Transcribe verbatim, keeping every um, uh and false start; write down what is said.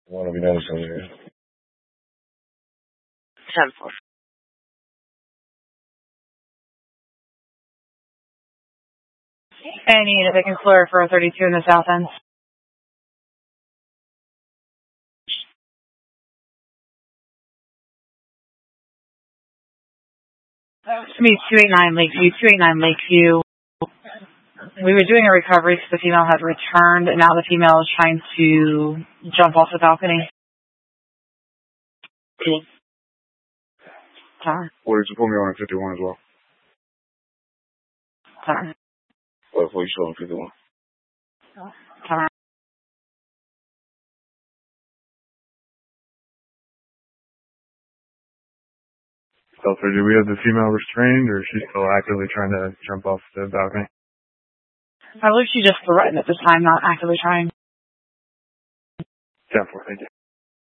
One of you notice over here. ten four. Any unit that can clear for thirty-two in the south end. To me, two eighty-nine Lakeview, two eighty-nine Lakeview. We were doing a recovery because the female had returned, and now the female is trying to jump off the balcony. Cool. Tower. Or did you put me on at fifty-one as well? Tower. What, what you show on fifty-one? Tower. So, sir, do we have the female restrained, or is she still actively trying to jump off the balcony? I believe she just threatened at this time, not actively trying. ten four, thank you.